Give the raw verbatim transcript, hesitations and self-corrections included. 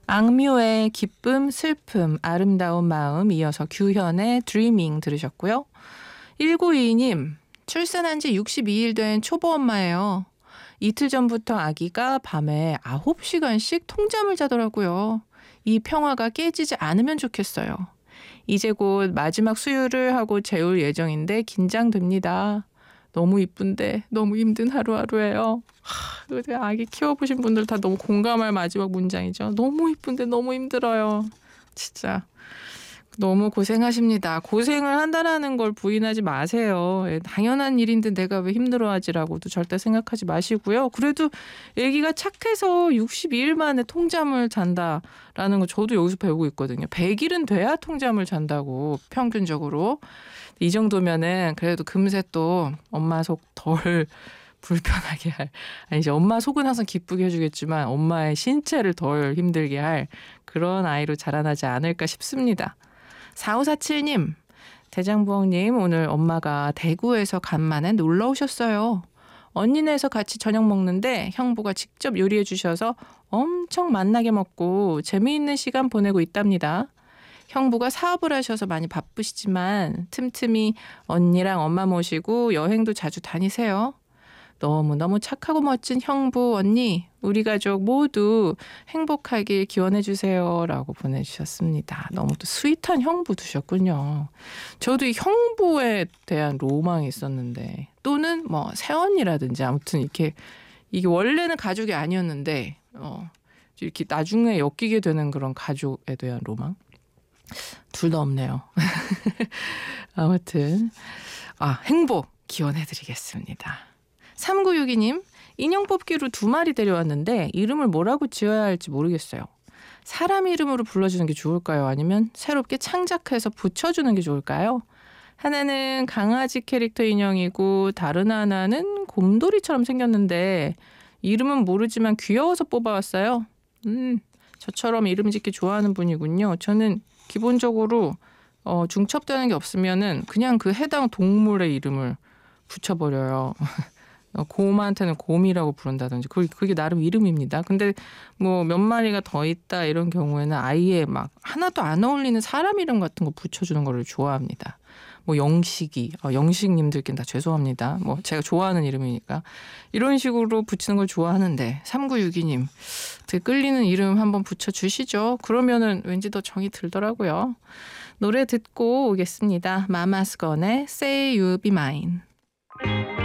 악뮤의 기쁨, 슬픔, 아름다운 마음, 이어서 규현의 드리밍 들으셨고요. 일구이이님, 출산한 지 육십이 일 된 초보 엄마예요. 이틀 전부터 아기가 밤에 아홉 시간씩 통잠을 자더라고요. 이 평화가 깨지지 않으면 좋겠어요. 이제 곧 마지막 수유를 하고 재울 예정인데 긴장됩니다. 너무 이쁜데 너무 힘든 하루하루예요. 하, 아기 키워보신 분들 다 너무 공감할 마지막 문장이죠. 너무 이쁜데 너무 힘들어요. 진짜 너무 고생하십니다. 고생을 한다라는 걸 부인하지 마세요. 당연한 일인데 내가 왜 힘들어하지라고도 절대 생각하지 마시고요. 그래도 아기가 착해서 육십이 일 만에 통잠을 잔다라는 거 저도 여기서 배우고 있거든요. 백 일은 돼야 통잠을 잔다고 평균적으로. 이 정도면은 그래도 금세 또 엄마 속 덜 불편하게 할, 아니 이제 엄마 속은 항상 기쁘게 해주겠지만 엄마의 신체를 덜 힘들게 할 그런 아이로 자라나지 않을까 싶습니다. 사오사칠님, 대장부엉님, 오늘 엄마가 대구에서 간만에 놀러 오셨어요. 언니네에서 같이 저녁 먹는데 형부가 직접 요리해 주셔서 엄청 맛나게 먹고 재미있는 시간 보내고 있답니다. 형부가 사업을 하셔서 많이 바쁘시지만 틈틈이 언니랑 엄마 모시고 여행도 자주 다니세요. 너무너무 착하고 멋진 형부, 언니, 우리 가족 모두 행복하길 기원해 주세요 라고 보내주셨습니다. 너무 또 스윗한 형부 두셨군요. 저도 이 형부에 대한 로망이 있었는데, 또는 뭐 새언니라든지 아무튼 이렇게 이게 원래는 가족이 아니었는데 어, 이렇게 나중에 엮이게 되는 그런 가족에 대한 로망. 둘 다 없네요. 아무튼 아, 행복 기원해드리겠습니다. 삼구육이님, 인형 뽑기로 두 마리 데려왔는데 이름을 뭐라고 지어야 할지 모르겠어요. 사람 이름으로 불러주는 게 좋을까요? 아니면 새롭게 창작해서 붙여주는 게 좋을까요? 하나는 강아지 캐릭터 인형이고 다른 하나는 곰돌이처럼 생겼는데 이름은 모르지만 귀여워서 뽑아왔어요. 음, 저처럼 이름 짓기 좋아하는 분이군요. 저는 기본적으로 어, 중첩되는 게 없으면은 그냥 그 해당 동물의 이름을 붙여버려요. 곰한테는 곰이라고 부른다든지 그게, 그게 나름 이름입니다. 근데 뭐 몇 마리가 더 있다 이런 경우에는 아예 막 하나도 안 어울리는 사람 이름 같은 거 붙여주는 거를 좋아합니다. 뭐 영식이, 어, 영식님들께는 다 죄송합니다. 뭐 제가 좋아하는 이름이니까 이런 식으로 붙이는 걸 좋아하는데 삼구육이님 되게 끌리는 이름 한번 붙여주시죠. 그러면은 왠지 더 정이 들더라고요. 노래 듣고 오겠습니다. 마마스건의 Say You Be Mine.